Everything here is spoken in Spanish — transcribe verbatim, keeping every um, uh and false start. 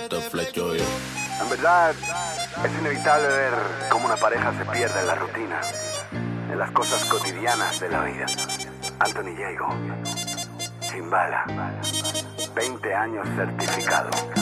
Este flecho yo. En verdad, es inevitable ver cómo una pareja se pierde en la rutina, en las cosas cotidianas de la vida. Anthony Diego, Chimbala, veinte años certificado.